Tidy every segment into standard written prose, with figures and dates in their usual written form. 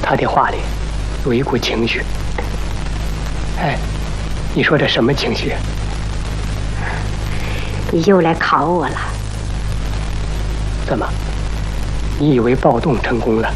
他的话里有一股情绪。哎，你说这什么情绪？ 你又来考我了？ 怎么？你以为暴动成功了，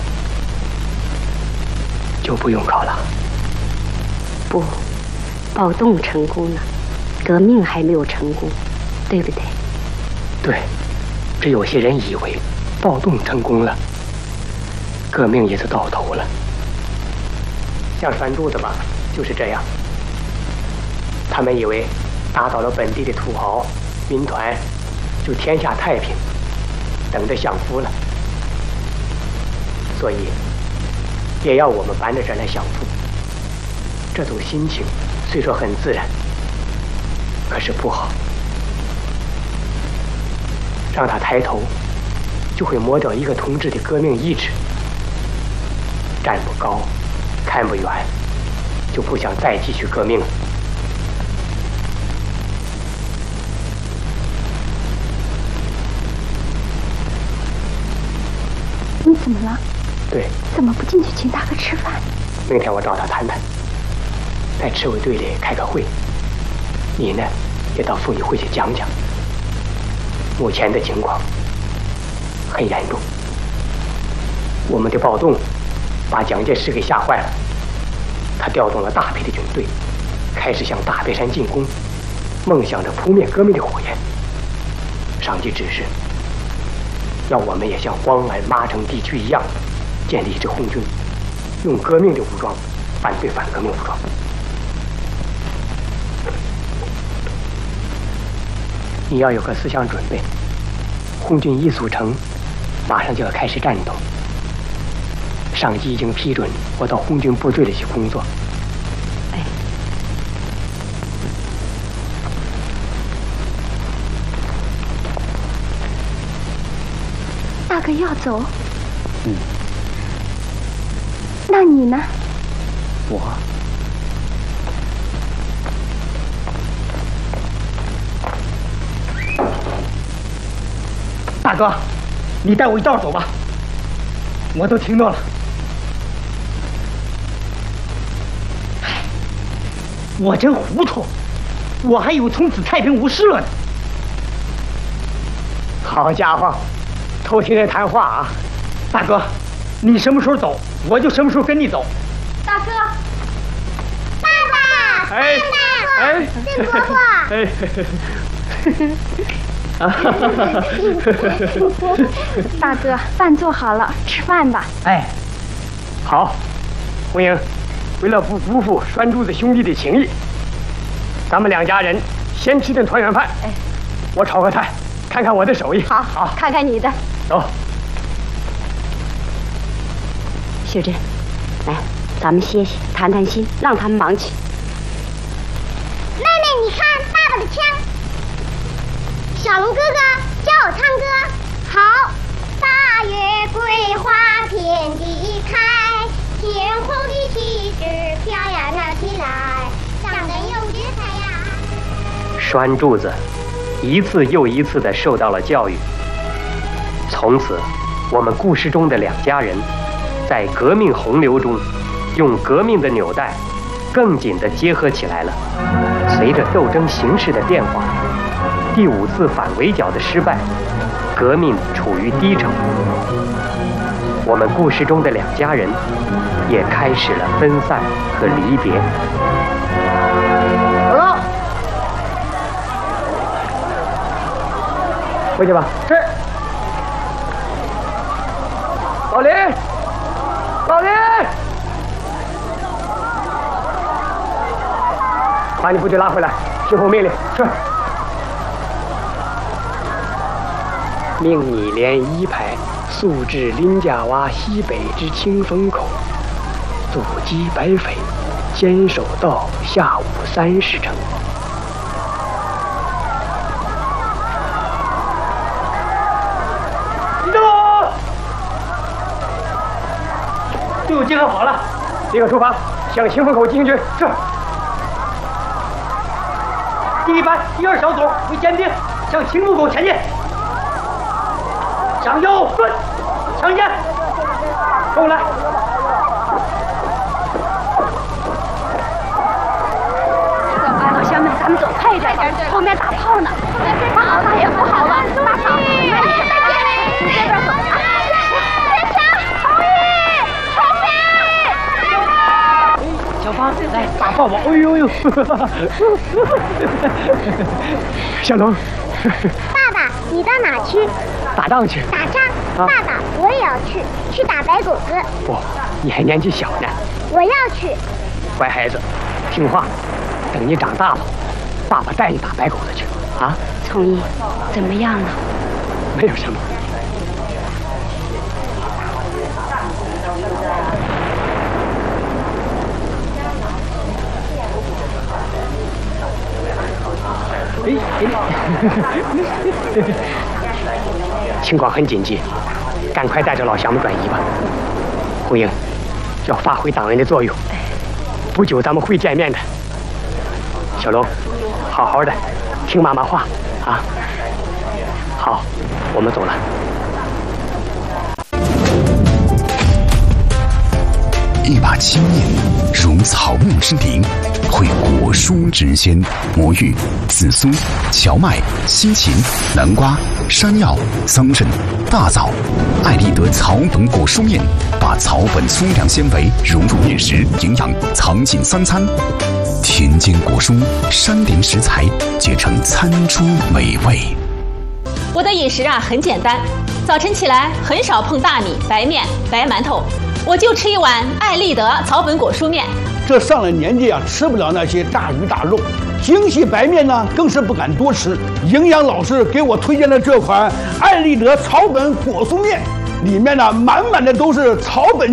就不用考了？ 不，暴动成功了，革命还没有成功，对不对？ 对，只有些人以为暴动成功了，革命也就到头了。像栓柱子吧，就是这样。他们以为打倒了本地的土豪、民团，就天下太平，等着享福了。所以，也要我们搬着这来享福。这种心情虽说很自然，可是不好。让他抬头，就会磨掉一个同志的革命意志。站不高，看不远，就不想再继续革命了。 你怎么了？ 对， 怎么不进去请大哥吃饭？ 明天我找他谈谈，在赤卫队里开个会。你呢，也到妇女会去讲讲。目前的情况很严重，我们的暴动把蒋介石给吓坏了，他调动了大批的军队，开始向大别山进攻，梦想着扑灭革命的火焰。上级指示，要我们也像黄安、麻城地区一样，建立一支红军，用革命的武装反对反革命武装。你要有个思想准备，红军一组成，马上就要开始战斗。上级已经批准我到红军部队里去工作。 哎， 大哥要走？那你呢？ 我。 大哥，你带我一道走吧，我都听到了。我真糊涂，我还以为从此太平无事了呢。 好家伙，偷听人谈话啊！ 大哥，你什么时候走，我就什么时候跟你走。 大哥，爸爸， 哎， 哎，郑伯伯，大哥，饭做好了，吃饭吧。 哎，好，红英，为了不辜负栓柱子兄弟的情谊，咱们两家人先吃顿团圆饭。 哎， 我炒个菜，看看我的手艺。 好，好，看看你的。 走。 秀珍，来，咱们歇歇，谈谈心，让他们忙去。 妹妹，你看爸爸的枪。小龙哥哥教我唱歌。好。八月桂花遍地开，鲜红的旗帜飘呀飘起来，上灯有节彩呀。 栓柱子一次又一次地受到了教育，从此，我们故事中的两家人，在革命洪流中，用革命的纽带，更紧地结合起来了。随着斗争形势的变化，第5次反围剿的失败，革命处于低潮。我们故事中的两家人，也开始了分散和离别。 好了， 回去吧。 是。老林，老林， 把你部队拉回来，听候命令。 是。 命你连1排速至林家洼西北之清风口，阻击白匪，坚守到下午3时整。 立正！队伍集合好了， 立刻出发，向清风口进行军。 是。第1班第2小组为尖兵，向清风口前进。向右顺，向前，跟我来。 后面打炮呢。不好了，也不好了，大嫂，你这边走。 小芳，来打抱抱！哎呦呦！小龙， 爸爸，你到哪去？ 打仗去。 打仗？爸爸，我也要去打白狗子。 不，你还年纪小呢。 我要去。 乖孩子，听话。等你长大了，爸爸带你打白狗子去啊。 崇义，怎么样了？ 没有什么。哎，情况很紧急，赶快带着老乡们转移吧。红英，要发挥党人的作用，不久咱们会见面的。小龙，好好的，听妈妈话啊。好，我们走了。 一把青面如草木之灵，绘果蔬之鲜，魔芋、紫苏、荞麦、西芹、南瓜、山药、桑葚、大枣。艾丽德草本果蔬面，把草本粗粮纤维融入面食，营养藏进三餐。田间果蔬、山林食材结成餐桌美味。 我的饮食很简单，早晨起来很少碰大米、白面、白馒头，我就吃一碗艾丽德草本果蔬面。 这上了年纪吃不了那些大鱼大肉，精细白面呢更是不敢多吃。营养老师给我推荐的这款艾丽德草本果蔬面，里面呢满满的都是草本